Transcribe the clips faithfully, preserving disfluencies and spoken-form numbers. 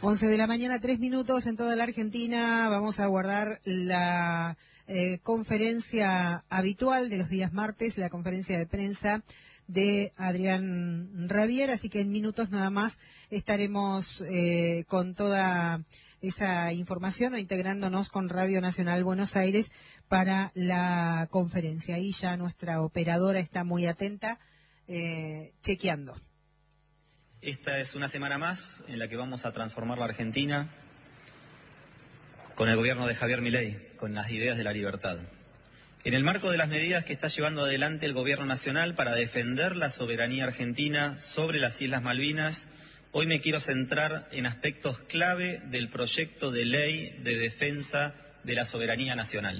once de la mañana, tres minutos en toda la Argentina. Vamos a guardar la eh, conferencia habitual de los días martes, la conferencia de prensa de Adrián Rabier, así que en minutos nada más estaremos eh, con toda esa información o integrándonos con Radio Nacional Buenos Aires para la conferencia. Ahí ya nuestra operadora está muy atenta, eh, chequeando. Esta es una semana más en la que vamos a transformar la Argentina con el gobierno de Javier Milei, con las ideas de la libertad. En el marco de las medidas que está llevando adelante el gobierno nacional para defender la soberanía argentina sobre las Islas Malvinas, hoy me quiero centrar en aspectos clave del proyecto de ley de defensa de la soberanía nacional.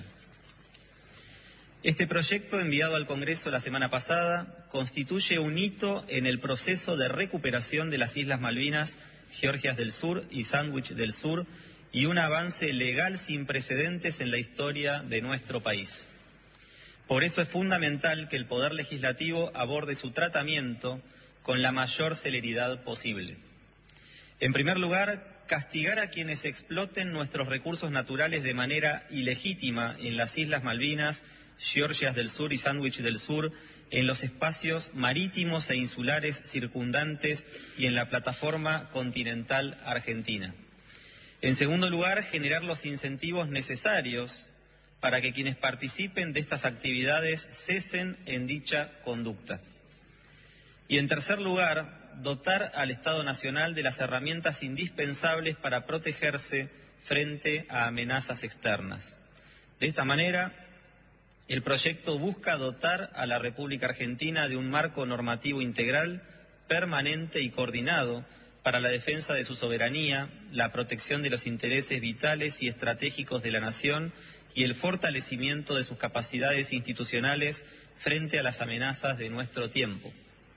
Este proyecto, enviado al Congreso la semana pasada, constituye un hito en el proceso de recuperación de las Islas Malvinas, Georgias del Sur y Sandwich del Sur, y un avance legal sin precedentes en la historia de nuestro país. Por eso es fundamental que el Poder Legislativo aborde su tratamiento con la mayor celeridad posible. En primer lugar, castigar a quienes exploten nuestros recursos naturales de manera ilegítima en las Islas Malvinas, Georgias del Sur y Sandwich del Sur, en los espacios marítimos e insulares circundantes y en la plataforma continental argentina. En segundo lugar, generar los incentivos necesarios para que quienes participen de estas actividades cesen en dicha conducta. Y en tercer lugar, dotar al Estado Nacional de las herramientas indispensables para protegerse frente a amenazas externas. De esta manera, el proyecto busca dotar a la República Argentina de un marco normativo integral, permanente y coordinado para la defensa de su soberanía, la protección de los intereses vitales y estratégicos de la nación y el fortalecimiento de sus capacidades institucionales frente a las amenazas de nuestro tiempo.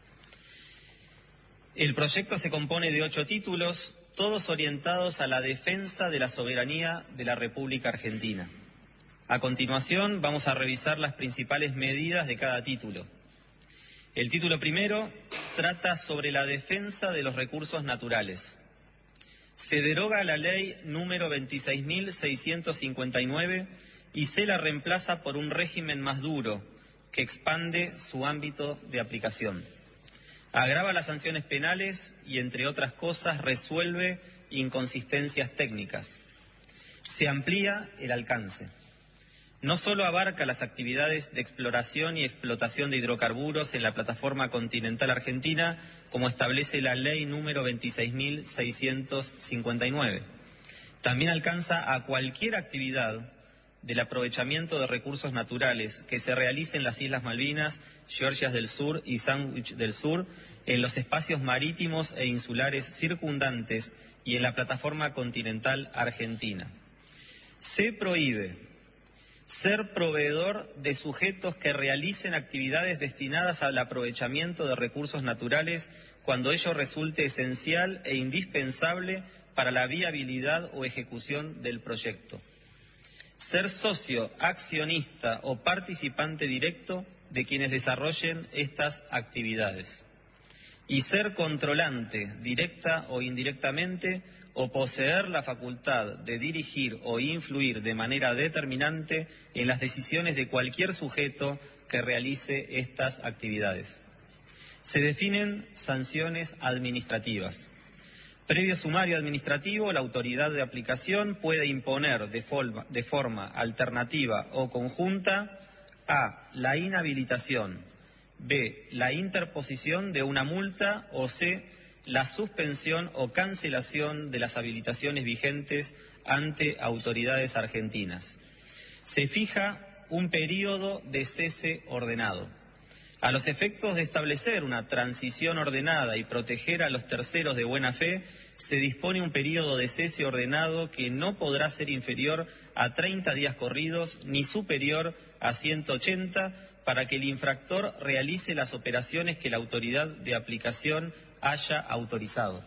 El proyecto se compone de ocho títulos, todos orientados a la defensa de la soberanía de la República Argentina. A continuación, vamos a revisar las principales medidas de cada título. El título primero trata sobre la defensa de los recursos naturales. Se deroga la ley número veintiséis mil seiscientos cincuenta y nueve y se la reemplaza por un régimen más duro que expande su ámbito de aplicación. Agrava las sanciones penales y, entre otras cosas, resuelve inconsistencias técnicas. Se amplía el alcance. No solo abarca las actividades de exploración y explotación de hidrocarburos en la plataforma continental argentina, como establece la ley número veintiséis mil seiscientos cincuenta y nueve. También alcanza a cualquier actividad del aprovechamiento de recursos naturales que se realice en las Islas Malvinas, Georgias del Sur y Sandwich del Sur, en los espacios marítimos e insulares circundantes y en la plataforma continental argentina. Se prohíbe ser proveedor de sujetos que realicen actividades destinadas al aprovechamiento de recursos naturales cuando ello resulte esencial e indispensable para la viabilidad o ejecución del proyecto. Ser socio, accionista o participante directo de quienes desarrollen estas actividades. Y ser controlante, directa o indirectamente, o poseer la facultad de dirigir o influir de manera determinante en las decisiones de cualquier sujeto que realice estas actividades. Se definen sanciones administrativas. Previo sumario administrativo, la autoridad de aplicación puede imponer de forma, de forma alternativa o conjunta a. la inhabilitación, b. la interposición de una multa o c. la suspensión o cancelación de las habilitaciones vigentes ante autoridades argentinas. Se fija un periodo de cese ordenado. A los efectos de establecer una transición ordenada y proteger a los terceros de buena fe, se dispone un periodo de cese ordenado que no podrá ser inferior a treinta días corridos ni superior a ciento ochenta para que el infractor realice las operaciones que la autoridad de aplicación haya autorizado.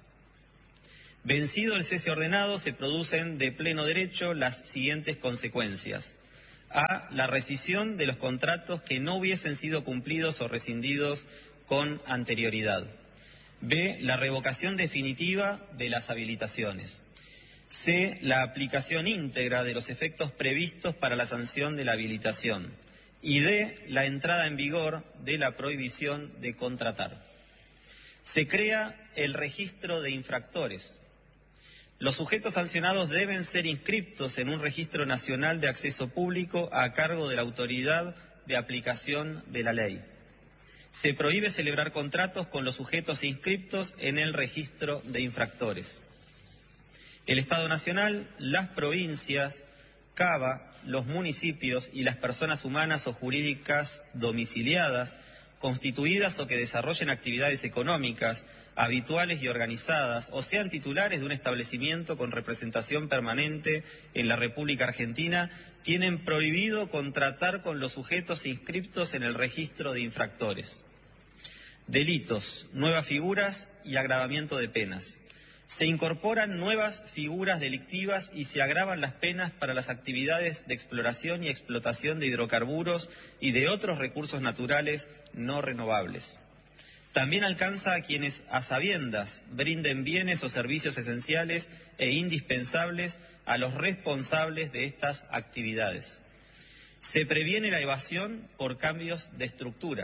Vencido el cese ordenado, se producen de pleno derecho las siguientes consecuencias. A. La rescisión de los contratos que no hubiesen sido cumplidos o rescindidos con anterioridad. B. La revocación definitiva de las habilitaciones. C. La aplicación íntegra de los efectos previstos para la sanción de la habilitación. Y D. La entrada en vigor de la prohibición de contratar. Se crea el registro de infractores. Los sujetos sancionados deben ser inscriptos en un registro nacional de acceso público a cargo de la autoridad de aplicación de la ley. Se prohíbe celebrar contratos con los sujetos inscriptos en el registro de infractores. El Estado Nacional, las provincias, Cava, los municipios y las personas humanas o jurídicas domiciliadas, constituidas o que desarrollen actividades económicas, habituales y organizadas, o sean titulares de un establecimiento con representación permanente en la República Argentina, tienen prohibido contratar con los sujetos inscriptos en el registro de infractores. Delitos, nuevas figuras y agravamiento de penas. Se incorporan nuevas figuras delictivas y se agravan las penas para las actividades de exploración y explotación de hidrocarburos y de otros recursos naturales no renovables. También alcanza a quienes a sabiendas brinden bienes o servicios esenciales e indispensables a los responsables de estas actividades. Se previene la evasión por cambios de estructura.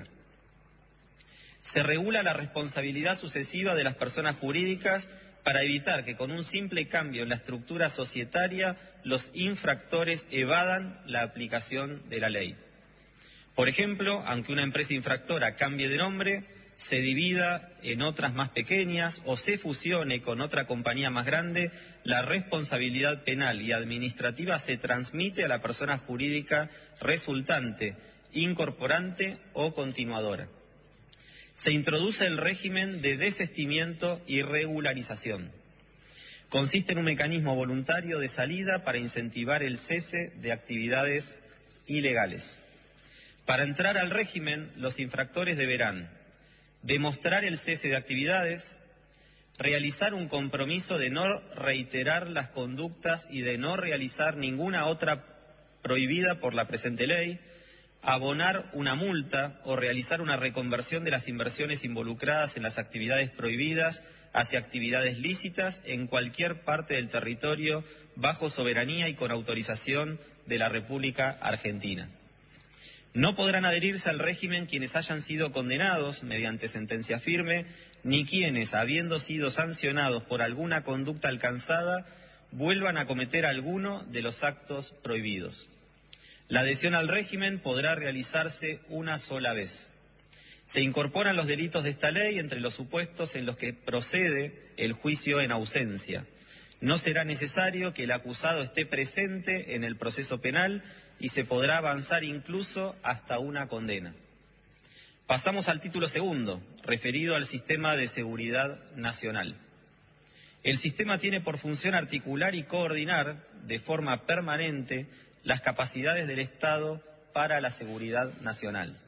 Se regula la responsabilidad sucesiva de las personas jurídicas para evitar que con un simple cambio en la estructura societaria los infractores evadan la aplicación de la ley. Por ejemplo, aunque una empresa infractora cambie de nombre, se divida en otras más pequeñas o se fusione con otra compañía más grande, la responsabilidad penal y administrativa se transmite a la persona jurídica resultante, incorporante o continuadora. Se introduce el régimen de desistimiento y regularización. Consiste en un mecanismo voluntario de salida para incentivar el cese de actividades ilegales. Para entrar al régimen, los infractores deberán demostrar el cese de actividades, realizar un compromiso de no reiterar las conductas y de no realizar ninguna otra prohibida por la presente ley, abonar una multa o realizar una reconversión de las inversiones involucradas en las actividades prohibidas hacia actividades lícitas en cualquier parte del territorio bajo soberanía y con autorización de la República Argentina. No podrán adherirse al régimen quienes hayan sido condenados mediante sentencia firme, ni quienes, habiendo sido sancionados por alguna conducta alcanzada, vuelvan a cometer alguno de los actos prohibidos. La adhesión al régimen podrá realizarse una sola vez. Se incorporan los delitos de esta ley entre los supuestos en los que procede el juicio en ausencia. No será necesario que el acusado esté presente en el proceso penal y se podrá avanzar incluso hasta una condena. Pasamos al título segundo, referido al Sistema de Seguridad Nacional. El sistema tiene por función articular y coordinar de forma permanente las capacidades del Estado para la seguridad nacional.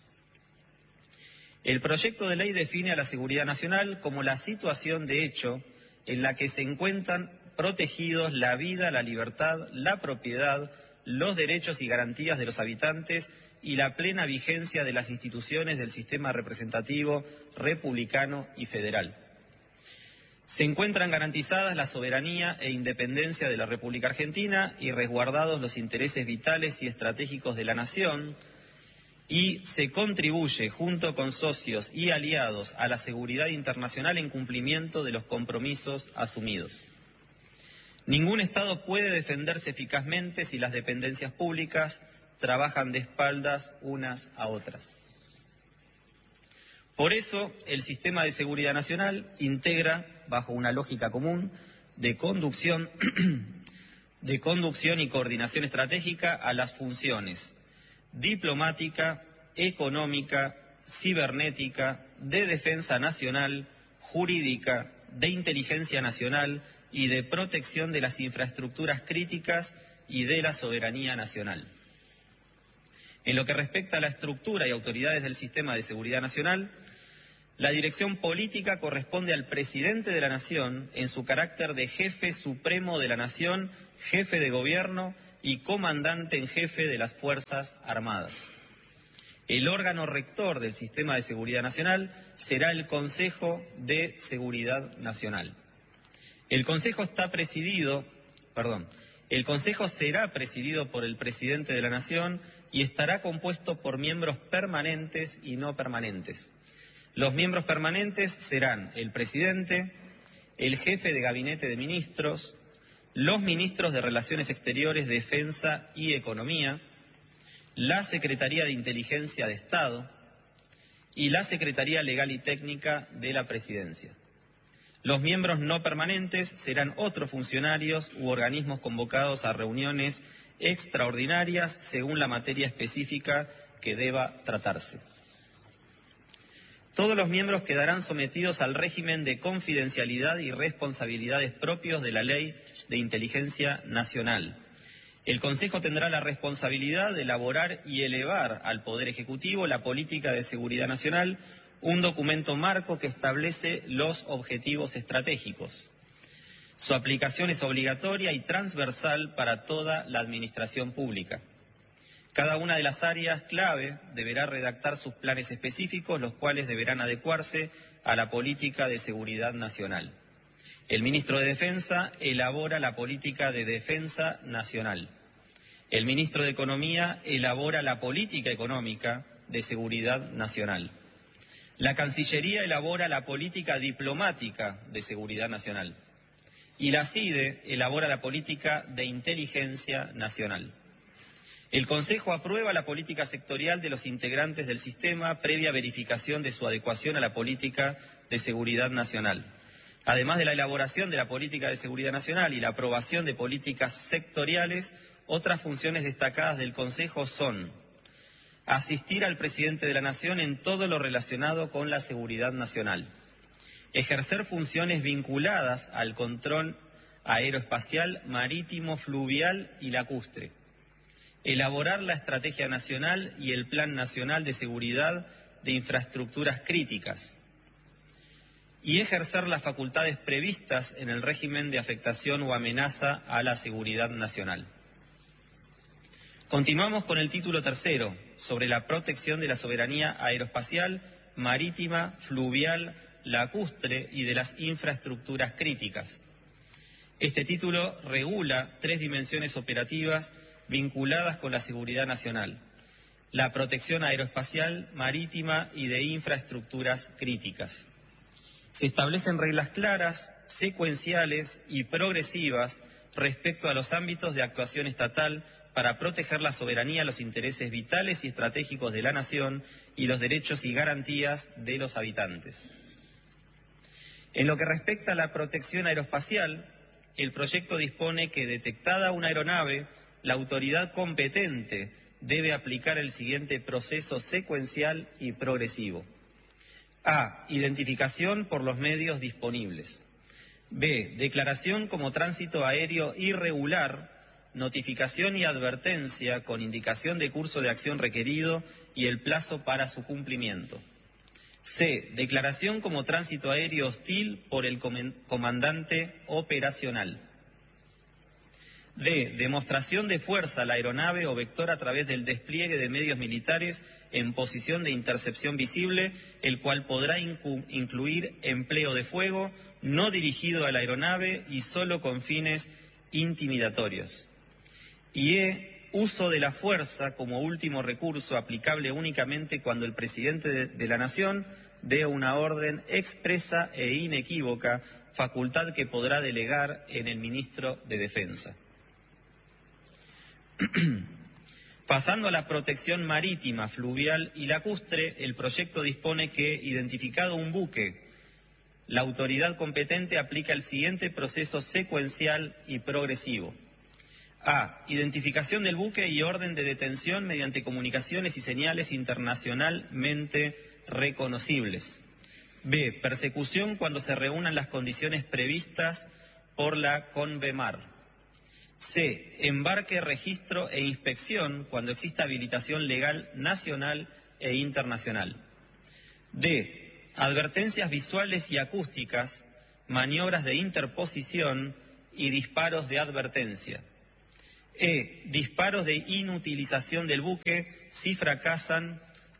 El proyecto de ley define a la seguridad nacional como la situación de hecho en la que se encuentran protegidos la vida, la libertad, la propiedad, los derechos y garantías de los habitantes y la plena vigencia de las instituciones del sistema representativo, republicano y federal. Se encuentran garantizadas la soberanía e independencia de la República Argentina y resguardados los intereses vitales y estratégicos de la nación, y se contribuye junto con socios y aliados a la seguridad internacional en cumplimiento de los compromisos asumidos. Ningún Estado puede defenderse eficazmente si las dependencias públicas trabajan de espaldas unas a otras. Por eso, el sistema de seguridad nacional integra, bajo una lógica común, de conducción, de conducción y coordinación estratégica a las funciones diplomática, económica, cibernética, de defensa nacional, jurídica, de inteligencia nacional y de protección de las infraestructuras críticas y de la soberanía nacional. En lo que respecta a la estructura y autoridades del sistema de seguridad nacional, la dirección política corresponde al presidente de la Nación en su carácter de jefe supremo de la Nación, jefe de gobierno y comandante en jefe de las Fuerzas Armadas. El órgano rector del Sistema de Seguridad Nacional será el Consejo de Seguridad Nacional. El Consejo está presidido, perdón, el Consejo será presidido por el Presidente de la Nación y estará compuesto por miembros permanentes y no permanentes. Los miembros permanentes serán el Presidente, el Jefe de Gabinete de Ministros, los Ministros de Relaciones Exteriores, Defensa y Economía, la Secretaría de Inteligencia de Estado y la Secretaría Legal y Técnica de la Presidencia. Los miembros no permanentes serán otros funcionarios u organismos convocados a reuniones extraordinarias según la materia específica que deba tratarse. Todos los miembros quedarán sometidos al régimen de confidencialidad y responsabilidades propios de la Ley de Inteligencia Nacional. El Consejo tendrá la responsabilidad de elaborar y elevar al Poder Ejecutivo la Política de Seguridad Nacional, un documento marco que establece los objetivos estratégicos. Su aplicación es obligatoria y transversal para toda la administración pública. Cada una de las áreas clave deberá redactar sus planes específicos, los cuales deberán adecuarse a la política de seguridad nacional. El ministro de Defensa elabora la política de defensa nacional. El ministro de Economía elabora la política económica de seguridad nacional. La Cancillería elabora la política diplomática de seguridad nacional. Y la CIDE elabora la política de inteligencia nacional. El Consejo aprueba la política sectorial de los integrantes del sistema previa verificación de su adecuación a la política de seguridad nacional. Además de la elaboración de la política de seguridad nacional y la aprobación de políticas sectoriales, otras funciones destacadas del Consejo son asistir al Presidente de la Nación en todo lo relacionado con la seguridad nacional, ejercer funciones vinculadas al control aeroespacial, marítimo, fluvial y lacustre, elaborar la Estrategia Nacional y el Plan Nacional de Seguridad de Infraestructuras Críticas y ejercer las facultades previstas en el régimen de afectación o amenaza a la seguridad nacional. Continuamos con el título tercero, sobre la protección de la soberanía aeroespacial, marítima, fluvial, lacustre y de las infraestructuras críticas. Este título regula tres dimensiones operativas vinculadas con la seguridad nacional: la protección aeroespacial, marítima y de infraestructuras críticas. Se establecen reglas claras, secuenciales y progresivas respecto a los ámbitos de actuación estatal para proteger la soberanía, los intereses vitales y estratégicos de la nación y los derechos y garantías de los habitantes. En lo que respecta a la protección aeroespacial, el proyecto dispone que, detectada una aeronave, la autoridad competente debe aplicar el siguiente proceso secuencial y progresivo. A. Identificación por los medios disponibles. B. Declaración como tránsito aéreo irregular, notificación y advertencia con indicación de curso de acción requerido y el plazo para su cumplimiento. C. Declaración como tránsito aéreo hostil por el comandante operacional. D. Demostración de fuerza a la aeronave o vector a través del despliegue de medios militares en posición de intercepción visible, el cual podrá incluir empleo de fuego no dirigido a la aeronave y solo con fines intimidatorios. Y E. Uso de la fuerza como último recurso, aplicable únicamente cuando el Presidente de, de la Nación dé una orden expresa e inequívoca, facultad que podrá delegar en el Ministro de Defensa. Pasando a la protección marítima, fluvial y lacustre, el proyecto dispone que, identificado un buque, la autoridad competente aplica el siguiente proceso secuencial y progresivo. A. Identificación del buque y orden de detención mediante comunicaciones y señales internacionalmente reconocibles. B. Persecución cuando se reúnan las condiciones previstas por la CONVEMAR. C. Embarque, registro e inspección cuando exista habilitación legal nacional e internacional. D. Advertencias visuales y acústicas, maniobras de interposición y disparos de advertencia. E. Disparos de inutilización del buque si fracasan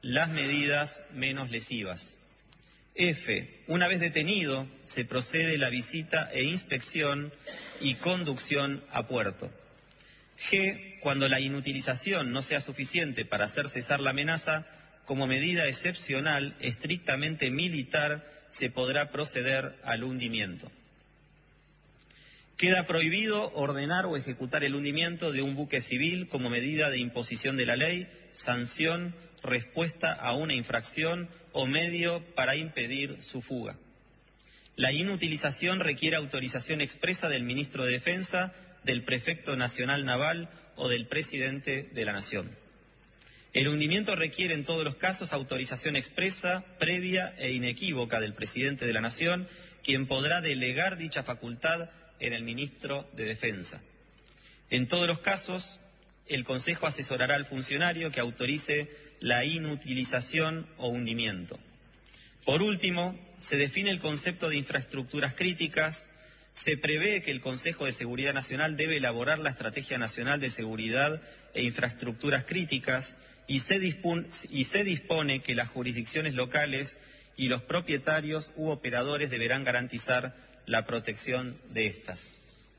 las medidas menos lesivas. F. Una vez detenido, se procede la visita e inspección y conducción a puerto. G. Cuando la inutilización no sea suficiente para hacer cesar la amenaza, como medida excepcional, estrictamente militar, se podrá proceder al hundimiento. Queda prohibido ordenar o ejecutar el hundimiento de un buque civil como medida de imposición de la ley, sanción, respuesta a una infracción o medio para impedir su fuga. La inutilización requiere autorización expresa del Ministro de Defensa, del Prefecto Nacional Naval o del Presidente de la Nación. El hundimiento requiere en todos los casos autorización expresa, previa e inequívoca del Presidente de la Nación, quien podrá delegar dicha facultad en el Ministro de Defensa. En todos los casos, el Consejo asesorará al funcionario que autorice la inutilización o hundimiento. Por último, se define el concepto de infraestructuras críticas. Se prevé que el Consejo de Seguridad Nacional debe elaborar la Estrategia Nacional de Seguridad e Infraestructuras Críticas y se dispone, y se dispone que las jurisdicciones locales y los propietarios u operadores deberán garantizar la protección de estas.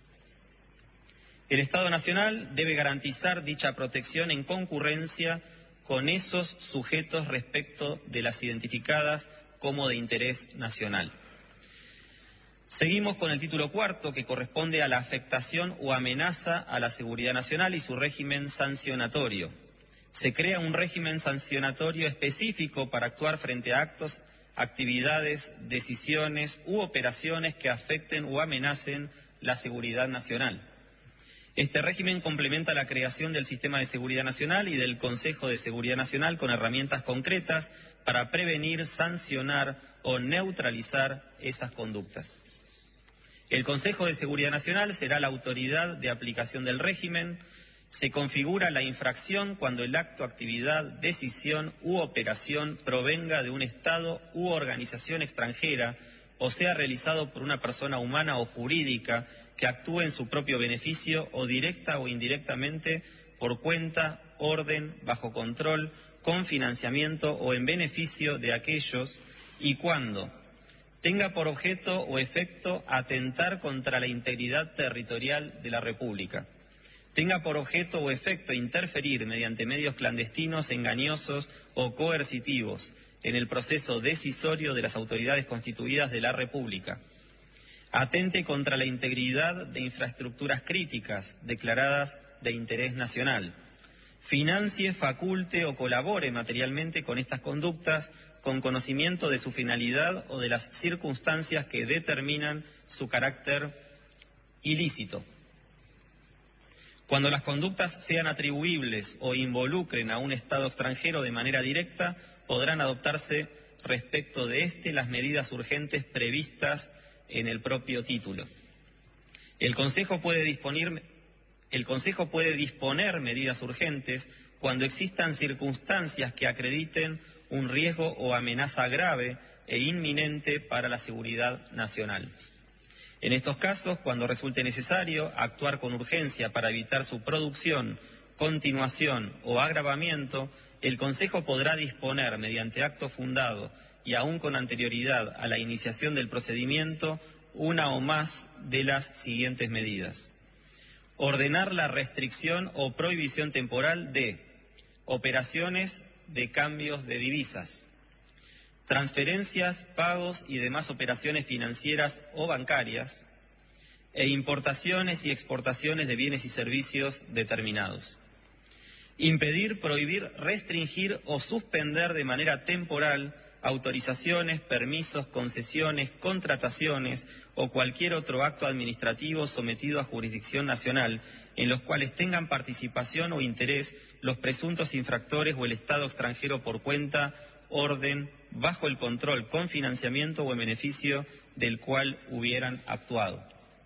El Estado Nacional debe garantizar dicha protección en concurrencia con esos sujetos respecto de las identificadas como de interés nacional. Seguimos con el título cuarto, que corresponde a la afectación o amenaza a la seguridad nacional y su régimen sancionatorio. Se crea un régimen sancionatorio específico para actuar frente a actos, actividades, decisiones u operaciones que afecten o amenacen la seguridad nacional. Este régimen complementa la creación del Sistema de Seguridad Nacional y del Consejo de Seguridad Nacional con herramientas concretas para prevenir, sancionar o neutralizar esas conductas. El Consejo de Seguridad Nacional será la autoridad de aplicación del régimen. Se configura la infracción cuando el acto, actividad, decisión u operación provenga de un Estado u organización extranjera o sea realizado por una persona humana o jurídica que actúe en su propio beneficio o directa o indirectamente por cuenta, orden, bajo control, con financiamiento o en beneficio de aquellos, y cuando tenga por objeto o efecto atentar contra la integridad territorial de la República, tenga por objeto o efecto interferir mediante medios clandestinos, engañosos o coercitivos en el proceso decisorio de las autoridades constituidas de la República, atente contra la integridad de infraestructuras críticas declaradas de interés nacional, financie, faculte o colabore materialmente con estas conductas con conocimiento de su finalidad o de las circunstancias que determinan su carácter ilícito. Cuando las conductas sean atribuibles o involucren a un Estado extranjero de manera directa, podrán adoptarse respecto de éste las medidas urgentes previstas en el propio título. El Consejo puede disponer, el Consejo puede disponer medidas urgentes cuando existan circunstancias que acrediten un riesgo o amenaza grave e inminente para la seguridad nacional. En estos casos, cuando resulte necesario actuar con urgencia para evitar su producción, continuación o agravamiento, el Consejo podrá disponer, mediante acto fundado y aún con anterioridad a la iniciación del procedimiento, una o más de las siguientes medidas. Ordenar la restricción o prohibición temporal de operaciones de cambios de divisas, transferencias, pagos y demás operaciones financieras o bancarias, e importaciones y exportaciones de bienes y servicios determinados. Impedir, prohibir, restringir o suspender de manera temporal autorizaciones, permisos, concesiones, contrataciones o cualquier otro acto administrativo sometido a jurisdicción nacional en los cuales tengan participación o interés los presuntos infractores o el Estado extranjero por cuenta, orden, bajo el control, con financiamiento o en beneficio del cual hubieran actuado.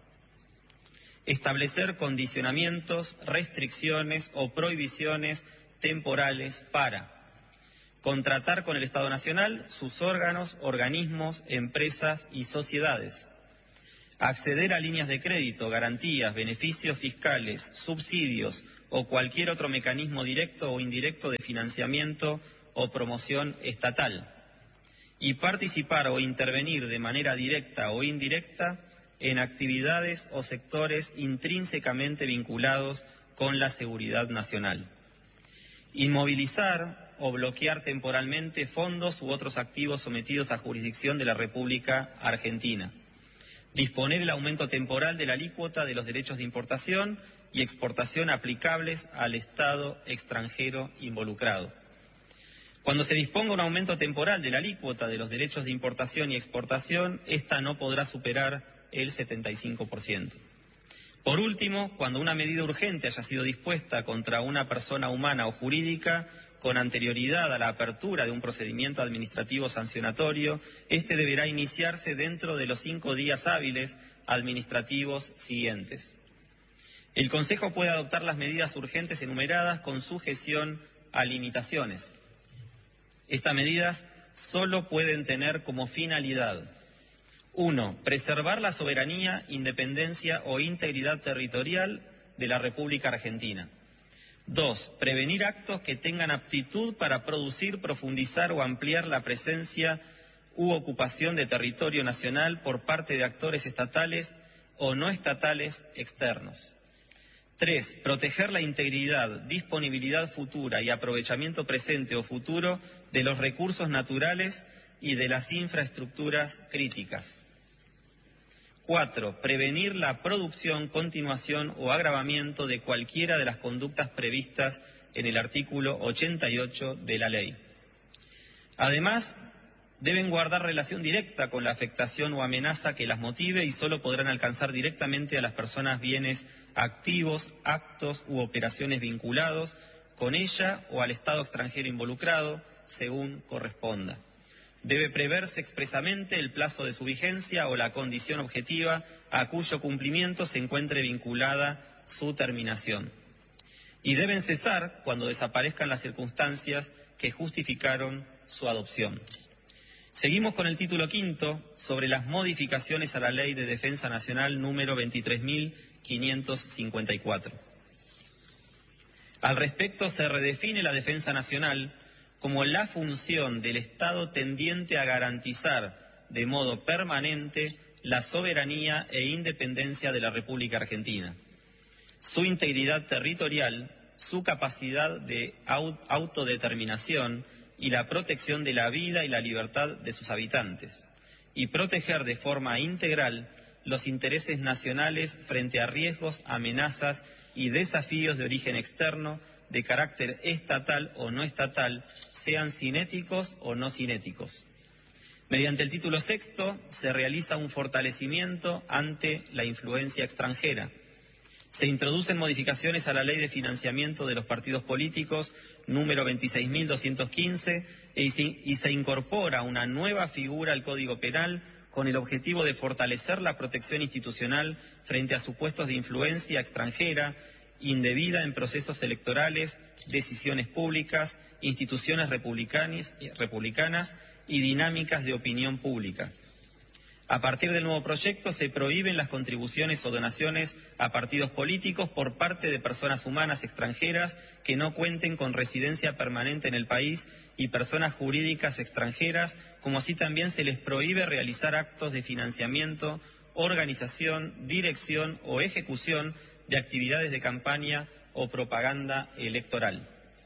Establecer condicionamientos, restricciones o prohibiciones temporales para contratar con el Estado Nacional, sus órganos, organismos, empresas y sociedades, acceder a líneas de crédito, garantías, beneficios fiscales, subsidios o cualquier otro mecanismo directo o indirecto de financiamiento o promoción estatal, y participar o intervenir de manera directa o indirecta en actividades o sectores intrínsecamente vinculados con la seguridad nacional. Inmovilizar o bloquear temporalmente fondos u otros activos sometidos a jurisdicción de la República Argentina. Disponer el aumento temporal de la alícuota de los derechos de importación y exportación aplicables al Estado extranjero involucrado. Cuando se disponga un aumento temporal de la alícuota de los derechos de importación y exportación, esta no podrá superar el setenta y cinco por ciento. Por último, cuando una medida urgente haya sido dispuesta contra una persona humana o jurídica con anterioridad a la apertura de un procedimiento administrativo sancionatorio, este deberá iniciarse dentro de los cinco días hábiles administrativos siguientes. El Consejo puede adoptar las medidas urgentes enumeradas con sujeción a limitaciones. Estas medidas solo pueden tener como finalidad: uno. Preservar la soberanía, independencia o integridad territorial de la República Argentina. Dos. Prevenir actos que tengan aptitud para producir, profundizar o ampliar la presencia u ocupación de territorio nacional por parte de actores estatales o no estatales externos. Tres. Proteger la integridad, disponibilidad futura y aprovechamiento presente o futuro de los recursos naturales y de las infraestructuras críticas. Cuatro. Prevenir la producción, continuación o agravamiento de cualquiera de las conductas previstas en el artículo ochenta y ocho de la ley. Además, deben guardar relación directa con la afectación o amenaza que las motive y solo podrán alcanzar directamente a las personas, bienes, activos, actos u operaciones vinculados con ella o al Estado extranjero involucrado, según corresponda. Debe preverse expresamente el plazo de su vigencia o la condición objetiva a cuyo cumplimiento se encuentre vinculada su terminación. Y deben cesar cuando desaparezcan las circunstancias que justificaron su adopción. Seguimos con el título quinto sobre las modificaciones a la Ley de Defensa Nacional número veintitrés mil quinientos cincuenta y cuatro. Al respecto, se redefine la defensa nacional como la función del Estado tendiente a garantizar de modo permanente la soberanía e independencia de la República Argentina, su integridad territorial, su capacidad de autodeterminación y la protección de la vida y la libertad de sus habitantes, y proteger de forma integral los intereses nacionales frente a riesgos, amenazas y desafíos de origen externo, de carácter estatal o no estatal, sean cinéticos o no cinéticos. Mediante el título sexto se realiza un fortalecimiento ante la influencia extranjera. Se introducen modificaciones a la Ley de Financiamiento de los Partidos Políticos número veintiséis mil doscientos quince y se incorpora una nueva figura al Código Penal con el objetivo de fortalecer la protección institucional frente a supuestos de influencia extranjera indebida en procesos electorales, decisiones públicas, instituciones republicanas, republicanas y dinámicas de opinión pública. A partir del nuevo proyecto se prohíben las contribuciones o donaciones a partidos políticos por parte de personas humanas extranjeras que no cuenten con residencia permanente en el país y personas jurídicas extranjeras, como así también se les prohíbe realizar actos de financiamiento, organización, dirección o ejecución de actividades de campaña o propaganda electoral.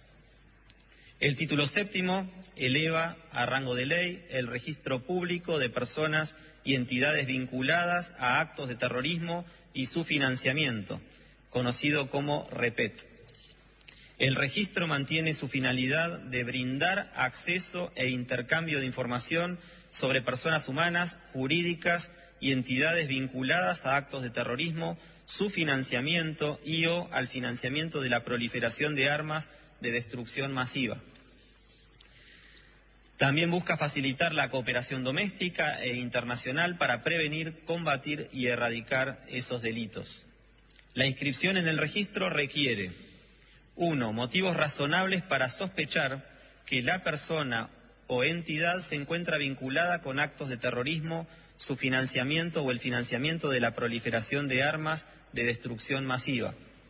El título séptimo eleva a rango de ley el registro público de personas y entidades vinculadas a actos de terrorismo y su financiamiento, conocido como REPET. El registro mantiene su finalidad de brindar acceso e intercambio de información sobre personas humanas, jurídicas y entidades vinculadas a actos de terrorismo, su financiamiento y o al financiamiento de la proliferación de armas de destrucción masiva. También busca facilitar la cooperación doméstica e internacional para prevenir, combatir y erradicar esos delitos. La inscripción en el registro requiere: uno. Motivos razonables para sospechar que la persona o entidad se encuentra vinculada con actos de terrorismo, su financiamiento o el financiamiento de la proliferación de armas de destrucción masiva.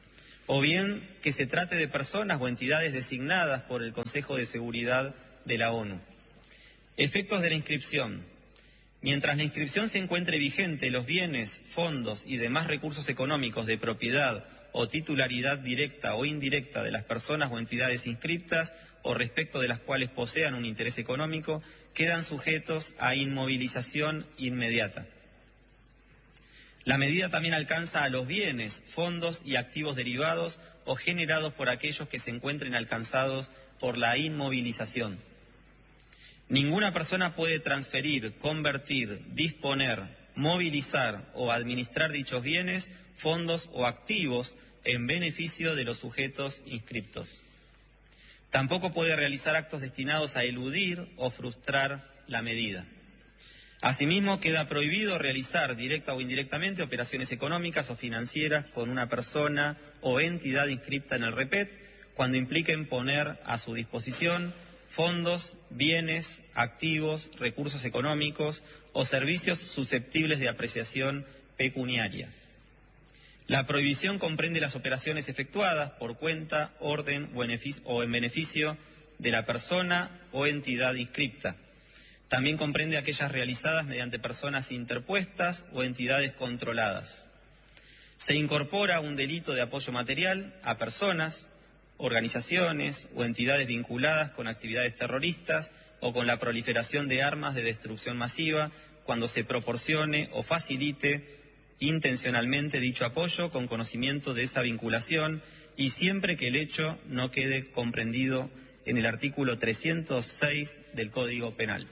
o bien que se trate de personas o entidades designadas por el Consejo de Seguridad de la ONU. Efectos de la inscripción. Mientras la inscripción se encuentre vigente, los bienes, fondos y demás recursos económicos de propiedad o titularidad directa o indirecta de las personas o entidades inscriptas o respecto de las cuales posean un interés económico, quedan sujetos a inmovilización inmediata. La medida también alcanza a los bienes, fondos y activos derivados o generados por aquellos que se encuentren alcanzados por la inmovilización. Ninguna persona puede transferir, convertir, disponer, movilizar o administrar dichos bienes, fondos o activos en beneficio de los sujetos inscriptos. Tampoco puede realizar actos destinados a eludir o frustrar la medida. Asimismo, queda prohibido realizar directa o indirectamente operaciones económicas o financieras con una persona o entidad inscripta en el REPET cuando impliquen poner a su disposición fondos, bienes, activos, recursos económicos o servicios susceptibles de apreciación pecuniaria. La prohibición comprende las operaciones efectuadas por cuenta, orden o en beneficio de la persona o entidad inscripta. También comprende aquellas realizadas mediante personas interpuestas o entidades controladas. Se incorpora un delito de apoyo material a personas, organizaciones o entidades vinculadas con actividades terroristas o con la proliferación de armas de destrucción masiva cuando se proporcione o facilite intencionalmente dicho apoyo con conocimiento de esa vinculación y siempre que el hecho no quede comprendido en el artículo trescientos seis del Código Penal.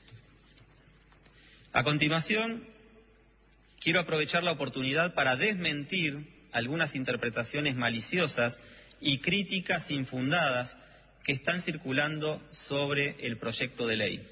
A continuación, quiero aprovechar la oportunidad para desmentir algunas interpretaciones maliciosas y críticas infundadas que están circulando sobre el proyecto de ley.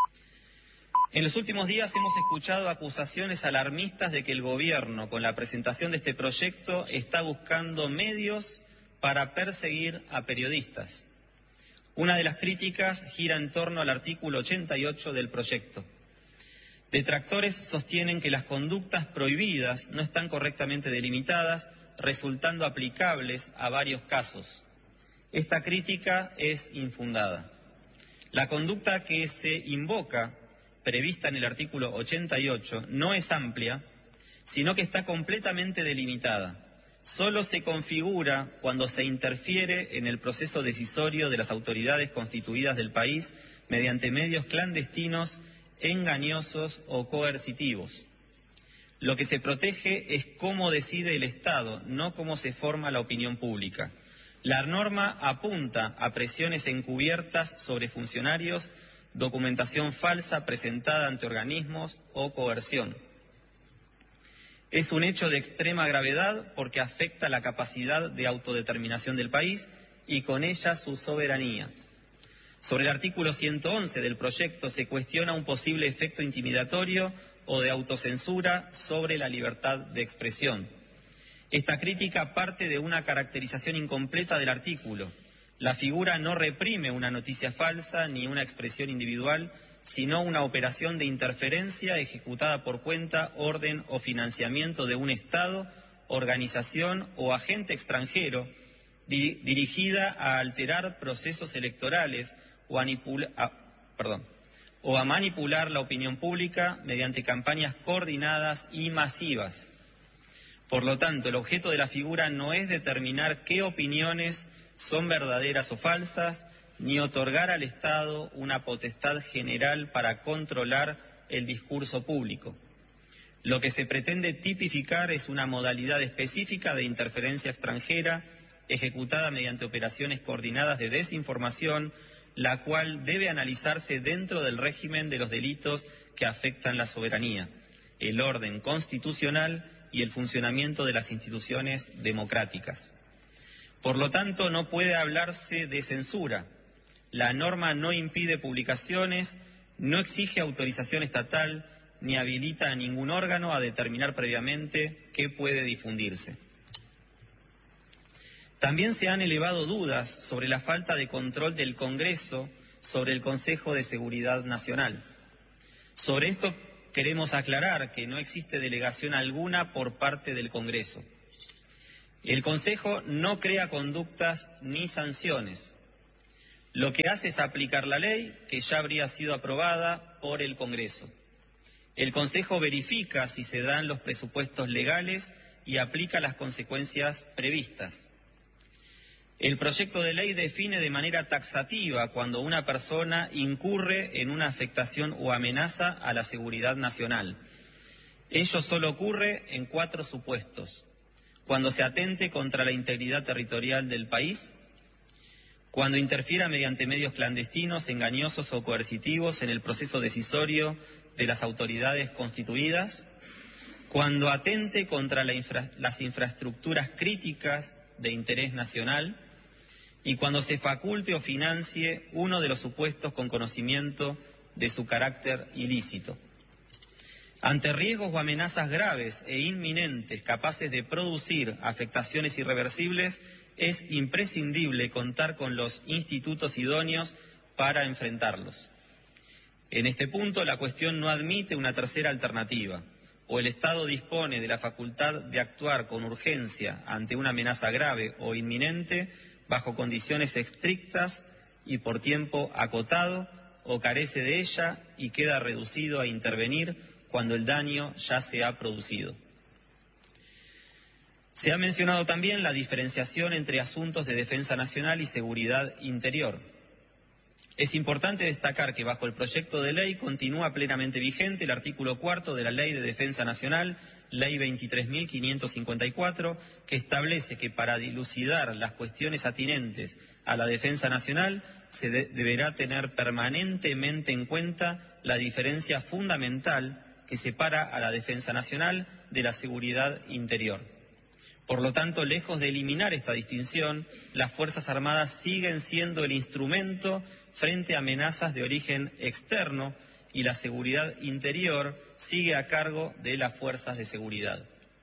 En los últimos días hemos escuchado acusaciones alarmistas de que el gobierno, con la presentación de este proyecto, está buscando medios para perseguir a periodistas. Una de las críticas gira en torno al artículo ochenta y ocho del proyecto. Detractores sostienen que las conductas prohibidas no están correctamente delimitadas, resultando aplicables a varios casos. Esta crítica es infundada. La conducta que se invoca, prevista en el artículo ochenta y ocho, no es amplia, sino que está completamente delimitada. Solo se configura cuando se interfiere en el proceso decisorio de las autoridades constituidas del país mediante medios clandestinos, engañosos o coercitivos. Lo que se protege es cómo decide el Estado, no cómo se forma la opinión pública. La norma apunta a presiones encubiertas sobre funcionarios, documentación falsa presentada ante organismos o coerción. Es un hecho de extrema gravedad porque afecta la capacidad de autodeterminación del país y con ella su soberanía. Sobre el artículo ciento once del proyecto se cuestiona un posible efecto intimidatorio o de autocensura sobre la libertad de expresión. Esta crítica parte de una caracterización incompleta del artículo. La figura no reprime una noticia falsa ni una expresión individual, sino una operación de interferencia ejecutada por cuenta, orden o financiamiento de un Estado, organización o agente extranjero di- dirigida a alterar procesos electorales o a, a, perdón, o a manipular la opinión pública mediante campañas coordinadas y masivas. Por lo tanto, el objeto de la figura no es determinar qué opiniones son verdaderas o falsas, ni otorgar al Estado una potestad general para controlar el discurso público. Lo que se pretende tipificar es una modalidad específica de interferencia extranjera ejecutada mediante operaciones coordinadas de desinformación, la cual debe analizarse dentro del régimen de los delitos que afectan la soberanía, el orden constitucional y el funcionamiento de las instituciones democráticas. Por lo tanto, no puede hablarse de censura. La norma no impide publicaciones, no exige autorización estatal, ni habilita a ningún órgano a determinar previamente qué puede difundirse. También se han elevado dudas sobre la falta de control del Congreso sobre el Consejo de Seguridad Nacional. Sobre esto queremos aclarar que no existe delegación alguna por parte del Congreso. El Consejo no crea conductas ni sanciones. Lo que hace es aplicar la ley que ya habría sido aprobada por el Congreso. El Consejo verifica si se dan los presupuestos legales y aplica las consecuencias previstas. El proyecto de ley define de manera taxativa cuando una persona incurre en una afectación o amenaza a la seguridad nacional. Ello solo ocurre en cuatro supuestos: cuando se atente contra la integridad territorial del país, cuando interfiera mediante medios clandestinos, engañosos o coercitivos en el proceso decisorio de las autoridades constituidas, cuando atente contra la infra, las infraestructuras críticas de interés nacional y cuando se faculte o financie uno de los supuestos con conocimiento de su carácter ilícito. Ante riesgos o amenazas graves e inminentes capaces de producir afectaciones irreversibles, es imprescindible contar con los institutos idóneos para enfrentarlos. En este punto, la cuestión no admite una tercera alternativa. O el Estado dispone de la facultad de actuar con urgencia ante una amenaza grave o inminente, bajo condiciones estrictas y por tiempo acotado, o carece de ella y queda reducido a intervenir cuando el daño ya se ha producido. Se ha mencionado también la diferenciación entre asuntos de defensa nacional y seguridad interior. Es importante destacar que bajo el proyecto de ley continúa plenamente vigente el artículo cuarto de la Ley de Defensa Nacional, Ley veintitrés mil quinientos cincuenta y cuatro, que establece que para dilucidar las cuestiones atinentes a la defensa nacional se de- deberá tener permanentemente en cuenta la diferencia fundamental que separa a la defensa nacional de la seguridad interior. Por lo tanto, lejos de eliminar esta distinción, las Fuerzas Armadas siguen siendo el instrumento frente a amenazas de origen externo y la seguridad interior sigue a cargo de las fuerzas de seguridad.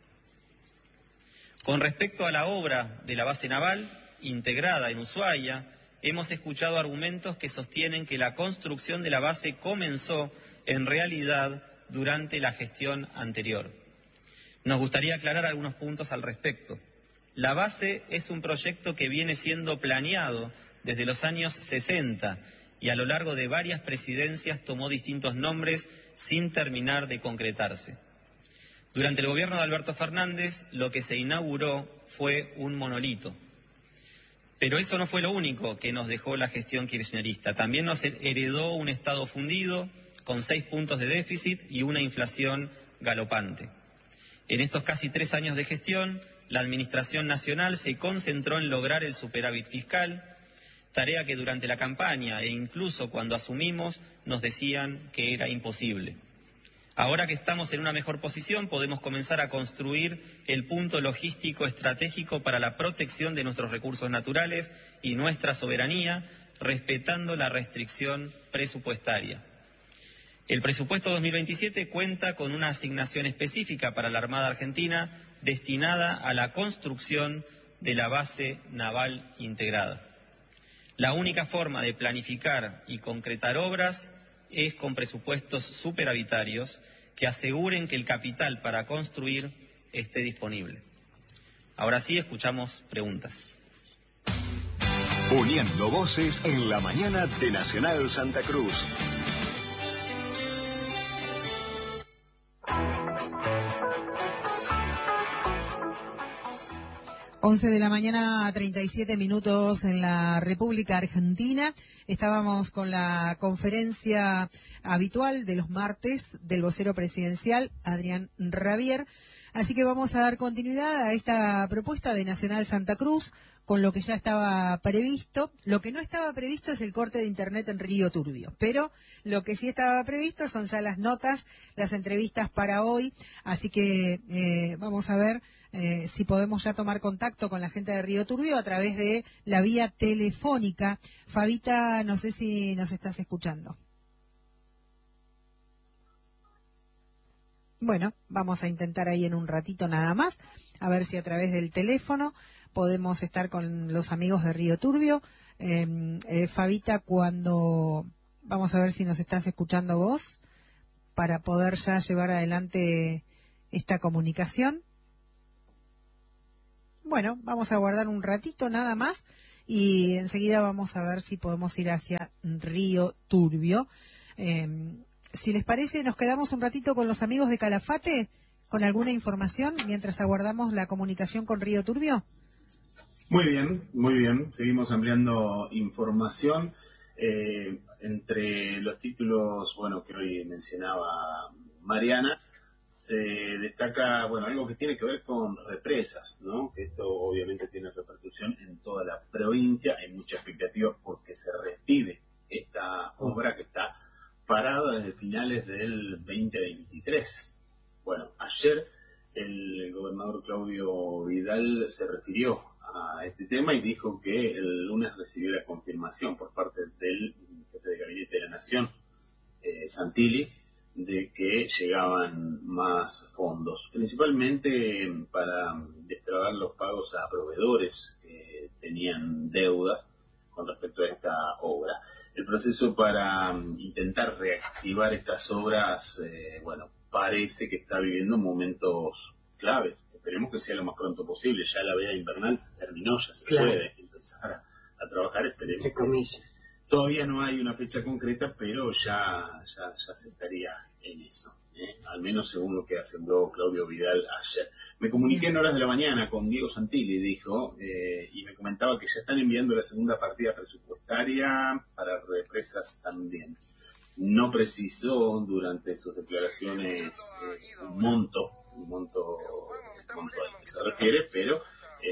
Con respecto a la obra de la base naval, integrada en Ushuaia, hemos escuchado argumentos que sostienen que la construcción de la base comenzó en realidad durante la gestión anterior. Nos gustaría aclarar algunos puntos al respecto. La base es un proyecto que viene siendo planeado desde los años sesenta y a lo largo de varias presidencias tomó distintos nombres sin terminar de concretarse. Durante el gobierno de Alberto Fernández, lo que se inauguró fue un monolito. Pero eso no fue lo único que nos dejó la gestión kirchnerista. También nos heredó un Estado fundido, con seis puntos de déficit y una inflación galopante. En estos casi tres años de gestión, la Administración Nacional se concentró en lograr el superávit fiscal, tarea que durante la campaña e incluso cuando asumimos nos decían que era imposible. Ahora que estamos en una mejor posición, podemos comenzar a construir el punto logístico estratégico para la protección de nuestros recursos naturales y nuestra soberanía, respetando la restricción presupuestaria. El presupuesto dos mil veintisiete cuenta con una asignación específica para la Armada Argentina destinada a la construcción de la base naval integrada. La única forma de planificar y concretar obras es con presupuestos superavitarios que aseguren que el capital para construir esté disponible. Ahora sí, escuchamos preguntas. Uniendo voces en la mañana de Nacional Santa Cruz. once de la mañana, treinta y siete minutos en la República Argentina. Estábamos con la conferencia habitual de los martes del vocero presidencial, Adrián Rabier. Así que vamos a dar continuidad a esta propuesta de Nacional Santa Cruz con lo que ya estaba previsto. Lo que no estaba previsto es el corte de internet en Río Turbio, pero lo que sí estaba previsto son ya las notas, las entrevistas para hoy. Así que eh, vamos a ver eh, si podemos ya tomar contacto con la gente de Río Turbio a través de la vía telefónica. Fabita, no sé si nos estás escuchando. Bueno, vamos a intentar ahí en un ratito nada más, a ver si a través del teléfono podemos estar con los amigos de Río Turbio. Eh, eh, Fabita, cuando vamos a ver si nos estás escuchando vos, para poder ya llevar adelante esta comunicación. Bueno, vamos a guardar un ratito nada más y enseguida vamos a ver si podemos ir hacia Río Turbio. Eh, si les parece, nos quedamos un ratito con los amigos de Calafate con alguna información mientras aguardamos la comunicación con Río Turbio. Muy bien, muy bien. Seguimos ampliando información. Eh, entre los títulos, bueno, que hoy mencionaba Mariana, se destaca, bueno, algo que tiene que ver con represas, ¿no? Que esto obviamente tiene repercusión en toda la provincia. Hay mucha expectativa porque se reactive esta obra que está parada desde finales del veinte veintitrés. Bueno, ayer el gobernador Claudio Vidal se refirió a este tema y dijo que el lunes recibió la confirmación por parte del jefe de gabinete de la Nación, eh, Santilli, de que llegaban más fondos, principalmente para destrabar los pagos a proveedores que tenían deudas con respecto a esta obra. El proceso para intentar reactivar estas obras, eh, bueno, parece que está viviendo momentos claves. Esperemos que sea lo más pronto posible. Ya la veda invernal terminó, ya se claro. puede empezar a, a trabajar. Esperemos. Entre comillas. Todavía no hay una fecha concreta, pero ya, ya, ya se estaría en eso, ¿eh? Al menos según lo que aseguró Claudio Vidal ayer. Me comuniqué en horas de la mañana con Diego Santilli, dijo, eh, y me comentaba que ya están enviando la segunda partida presupuestaria para represas también. No precisó durante sus declaraciones eh, un monto, un monto, el monto al que se refiere, pero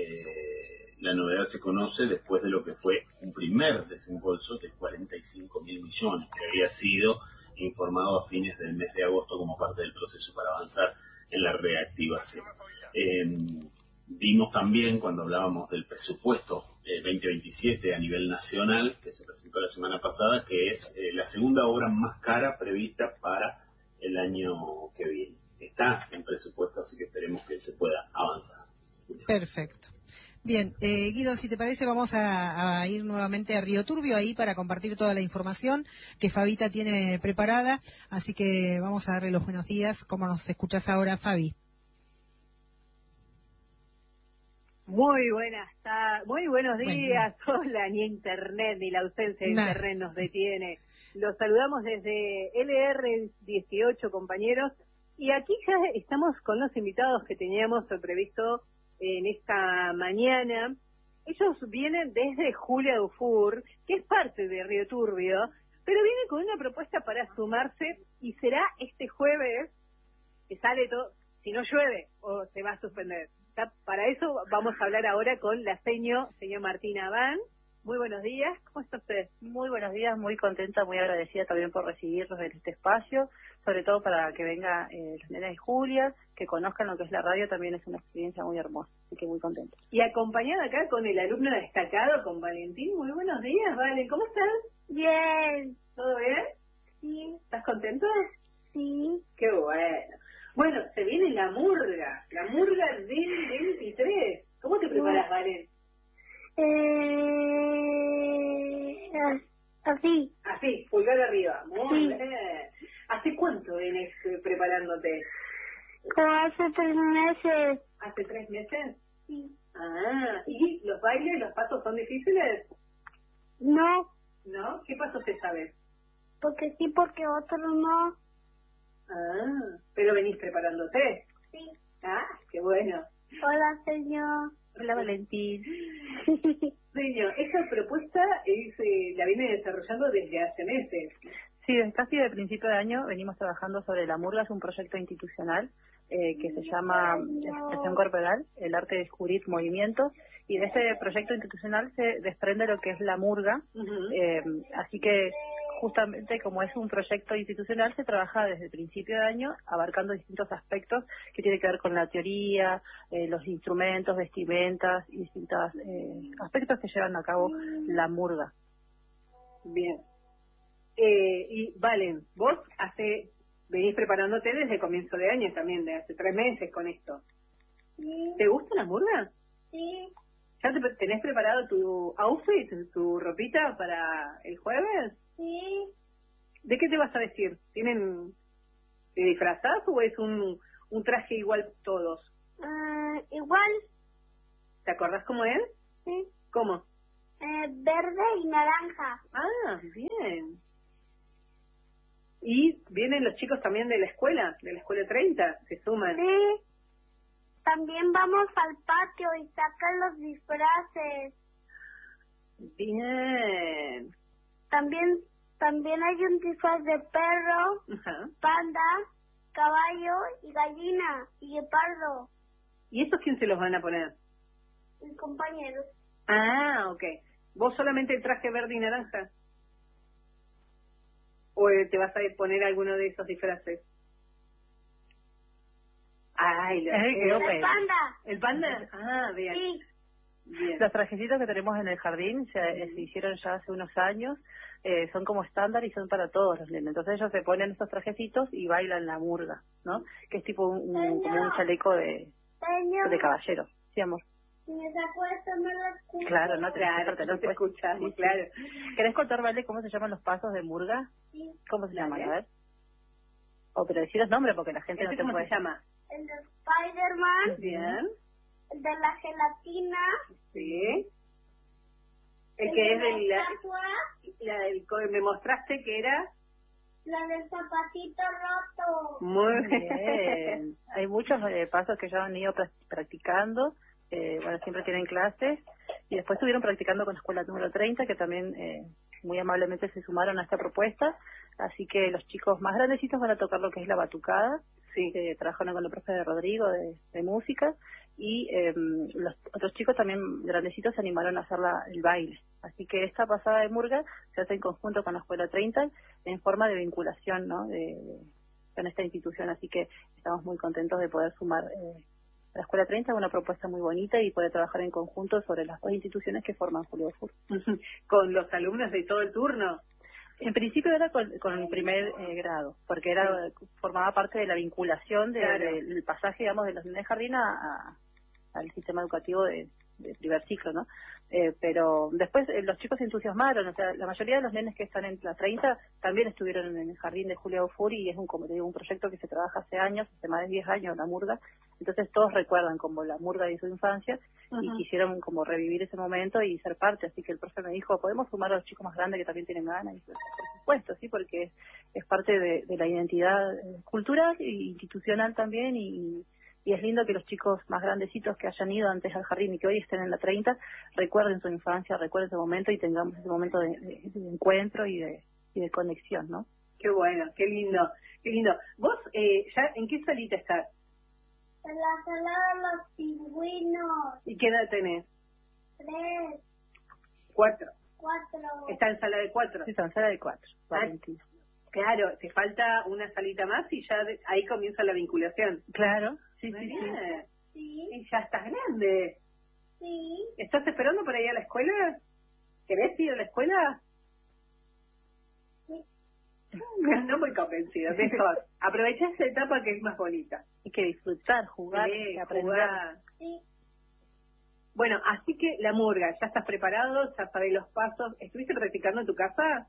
eh, la novedad se conoce después de lo que fue un primer desembolso de cuarenta y cinco mil millones, que había sido informado a fines del mes de agosto como parte del proceso para avanzar en la reactivación. Eh, vimos también, cuando hablábamos del presupuesto eh, veinte veintisiete a nivel nacional, que se presentó la semana pasada, que es eh, la segunda obra más cara prevista para el año que viene. Está en presupuesto, así que esperemos que se pueda avanzar. Perfecto. Bien, eh, Guido, si te parece, vamos a, a ir nuevamente a Río Turbio ahí para compartir toda la información que Fabita tiene preparada. Así que vamos a darle los buenos días. ¿Cómo nos escuchas ahora, Fabi? Muy buenas tardes, muy buenos días. Buen día. Hola, ni internet, ni la ausencia de nah. internet nos detiene. Los saludamos desde L R dieciocho, compañeros. Y aquí ya estamos con los invitados que teníamos previsto en esta mañana. Ellos vienen desde Julia Dufour, que es parte de Río Turbio, pero vienen con una propuesta para sumarse y será este jueves que sale todo, si no llueve o se va a suspender. Para eso vamos a hablar ahora con la seño, señor Martina Abán. Muy buenos días, ¿cómo está usted? Muy buenos días, muy contenta, muy agradecida también por recibirnos en este espacio, sobre todo para que venga eh, las nenas y Julia, que conozcan lo que es la radio, también es una experiencia muy hermosa, así que muy contenta. Y acompañada acá con el alumno destacado, con Valentín. Muy buenos días, Valen, ¿cómo estás? Bien. ¿Todo bien? Sí. ¿Estás contento? Sí. Qué bueno. Bueno, se viene la murga, la murga del veintitrés. ¿Cómo te preparas, Valen? Eh, así. Así, pulgar arriba. Muy sí. bien. ¿Hace cuánto vienes preparándote? Como hace tres meses. ¿Hace tres meses? Sí. Ah, ¿y los bailes, los pasos son difíciles? No. ¿No? ¿Qué pasos te sabes? Porque sí, porque otros no. Ah, pero venís preparándote. Sí. Ah, qué bueno. Hola, señor. Hola, Valentín. Señor, esta propuesta es, eh, la viene desarrollando desde hace meses. Sí, desde casi de principio de año venimos trabajando sobre la murga, es un proyecto institucional eh, que se llama Expresión Corporal, el arte de descubrir movimientos, y de este proyecto institucional se desprende lo que es la murga, uh-huh. eh, así que justamente como es un proyecto institucional se trabaja desde el principio de año abarcando distintos aspectos que tienen que ver con la teoría, eh, los instrumentos, vestimentas y distintos eh, aspectos que llevan a cabo la murga. Bien. Eh, y Valen, vos hace venís preparándote desde comienzo de año también, de hace tres meses con esto. Sí. ¿Te gusta la murga? Sí. ¿Ya te, tenés preparado tu outfit, tu ropita para el jueves? Sí. ¿De qué te vas a vestir? ¿Tienen te disfrazás o es un, un traje igual todos? Uh, igual. ¿Te acordás cómo es? Sí. ¿Cómo? Eh, verde y naranja. Ah, bien. ¿Y vienen los chicos también de la escuela, de la escuela treinta? ¿Se suman? Sí. También vamos al patio y sacan los disfraces. Bien. También también hay un disfraz de perro, Ajá. panda, caballo y gallina y guepardo. ¿Y esos quién se los van a poner? Mis compañeros. Ah, ok. ¿Vos solamente el traje verde y naranja? ¿O eh, te vas a poner alguno de esos disfraces? Ay, lo, Es el que eh, yo El panda. ¿El panda? Ah, bien. Sí. Bien. Los trajecitos que tenemos en el jardín se, eh, se hicieron ya hace unos años, eh, son como estándar y son para todos los nenes. Entonces ellos se ponen esos trajecitos y bailan la murga, ¿no? Que es tipo un, un- como un chaleco de, Señor, de caballero. Sí, amor. si me saco esto no lo escucho. Claro, no te Claro, escucharte, no te puedes- escuchamos, sí, sí. claro. ¿Querés contar, Vale, cómo se llaman los pasos de murga? Sí. ¿Cómo se llaman? Dale. A ver. O pero decir los nombres porque la gente ¿Este no te cómo puede... se llama? El de Spider-Man, Bien. el de la gelatina, Sí. El el que de es de la la, estatua, la del que me mostraste que era la del zapatito roto. muy Bien. Hay muchos eh, pasos que ya han ido pra- practicando. Eh, bueno, siempre tienen clases. Y después estuvieron practicando con la escuela número treinta, que también eh, muy amablemente se sumaron a esta propuesta. Así que los chicos más grandecitos van a tocar lo que es la batucada. Sí. Que trabajaron con el profe de Rodrigo de, de música. Y eh, los otros chicos también grandecitos se animaron a hacer la, el baile. Así que esta pasada de murga se hace en conjunto con la escuela treinta en forma de vinculación, ¿no? De, de- con esta institución. Así que estamos muy contentos de poder sumar eh, a la escuela treinta, una propuesta muy bonita y poder trabajar en conjunto sobre las dos instituciones que forman Julio Fur. con los alumnos de todo el turno. En principio era con, con el primer eh, grado, porque era formaba parte de la vinculación de- Claro. del pasaje, digamos, de los nenes de jardín a, a- al sistema educativo de, de primer ciclo, ¿no? Eh, pero después eh, los chicos se entusiasmaron, o sea, la mayoría de los nenes que están en la treinta también estuvieron en el jardín de Julia Ofuri y es un, como te digo, un proyecto que se trabaja hace años, hace más de diez años, la murga. Entonces todos recuerdan como la murga de su infancia y Ujú. quisieron como revivir ese momento y ser parte. Así que el profe me dijo, ¿podemos sumar a los chicos más grandes que también tienen ganas? Y yo, por supuesto, sí, porque es, es parte de, de la identidad eh, cultural e institucional también y, y es lindo que los chicos más grandecitos que hayan ido antes al jardín y que hoy estén en la treinta recuerden su infancia, recuerden su momento y tengamos ese momento de, de- de encuentro y de, y de conexión, ¿no? Qué bueno, qué lindo, qué lindo. ¿Vos eh, ya en qué salita estás? En la sala de los pingüinos. ¿Y qué edad tenés? Tres, Cuatro. cuatro. Está en sala de cuatro. Sí, son sala de cuatro, Ah, Valentina. Claro, te falta una salita más y ya de- ahí comienza la vinculación. Claro, sí, Muy sí, sí. bien. Sí, Y ya estás grande. sí. ¿Estás esperando por ahí a la escuela? ¿Querés ir a la escuela? Sí. No muy convencida, mejor. Aprovecha esa etapa que es más bonita. Hay que disfrutar, jugar, Sí, aprender. jugar. Sí. Bueno, así que la murga, ¿ya estás preparado? ¿Ya sabés los pasos? ¿Estuviste practicando en tu casa?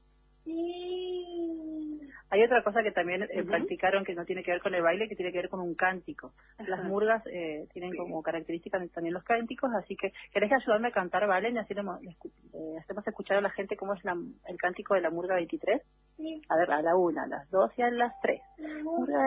Sí. Hay otra cosa que también eh, Ujú. practicaron que no tiene que ver con el baile, que tiene que ver con un cántico. Las Ajá. murgas eh, tienen Sí. como características también los cánticos, así que ¿querés ayudarme a cantar, Valen? Y así le, mo- le escu- eh, hacemos escuchar a la gente cómo es la, el cántico de la murga veintitrés. Sí. A ver, a la una, a las dos y a las tres. Sí. Murga